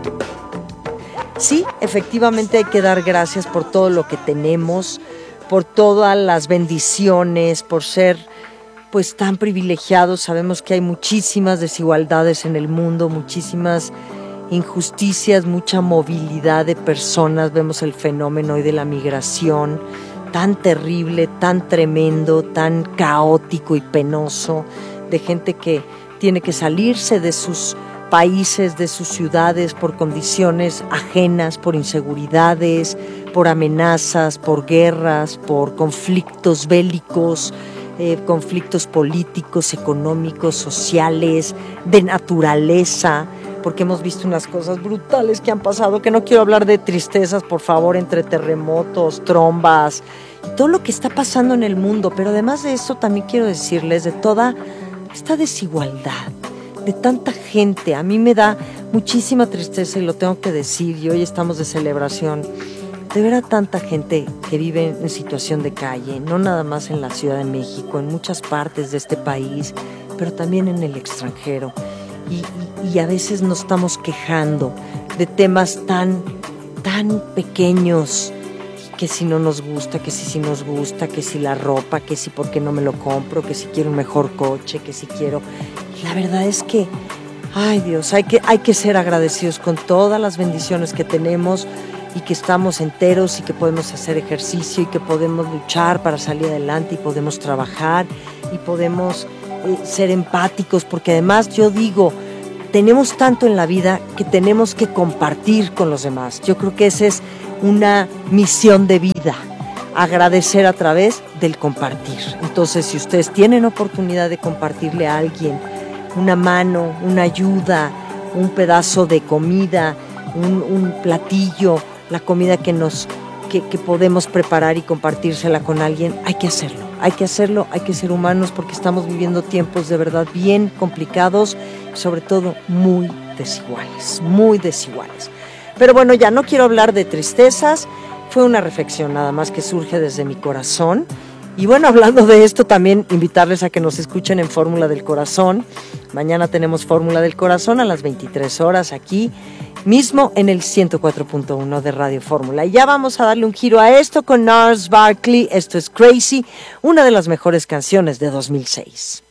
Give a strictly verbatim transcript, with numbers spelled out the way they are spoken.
Sí, efectivamente hay que dar gracias por todo lo que tenemos, por todas las bendiciones, por ser pues tan privilegiados. Sabemos que hay muchísimas desigualdades en el mundo, muchísimas injusticias, mucha movilidad de personas. Vemos el fenómeno hoy de la migración tan terrible, tan tremendo, tan caótico y penoso, de gente que tiene que salirse de sus países, de sus ciudades por condiciones ajenas, por inseguridades, por amenazas, por guerras, por conflictos bélicos, eh, conflictos políticos, económicos, sociales, de naturaleza, porque hemos visto unas cosas brutales que han pasado, que no quiero hablar de tristezas, por favor, entre terremotos, trombas, y todo lo que está pasando en el mundo, pero además de eso también quiero decirles de toda esta desigualdad, de tanta gente. A mí me da muchísima tristeza y lo tengo que decir, y hoy estamos de celebración, de ver a tanta gente que vive en situación de calle, no nada más en la Ciudad de México, en muchas partes de este país, pero también en el extranjero. Y, y, y a veces nos estamos quejando de temas tan, tan pequeños, que si no nos gusta, que si sí nos gusta, que si la ropa, que si por qué no me lo compro, que si quiero un mejor coche, que si quiero... La verdad es que, ay Dios, hay que, hay que ser agradecidos con todas las bendiciones que tenemos y que estamos enteros y que podemos hacer ejercicio y que podemos luchar para salir adelante y podemos trabajar y podemos eh, ser empáticos, porque además yo digo, tenemos tanto en la vida que tenemos que compartir con los demás. Yo creo que esa es una misión de vida, agradecer a través del compartir. Entonces, si ustedes tienen oportunidad de compartirle a alguien una mano, una ayuda, un pedazo de comida, un, un platillo, la comida que nos que, que podemos preparar y compartírsela con alguien, hay que hacerlo, hay que hacerlo, hay que ser humanos, porque estamos viviendo tiempos de verdad bien complicados, sobre todo muy desiguales, muy desiguales. Pero bueno, ya no quiero hablar de tristezas, fue una reflexión nada más que surge desde mi corazón. Y bueno, hablando de esto, también invitarles a que nos escuchen en Fórmula del Corazón. Mañana tenemos Fórmula del Corazón a las veintitrés horas aquí mismo en el ciento cuatro punto uno de Radio Fórmula. Y ya vamos a darle un giro a esto con Gnarls Barkley. Esto es Crazy, una de las mejores canciones de dos mil seis.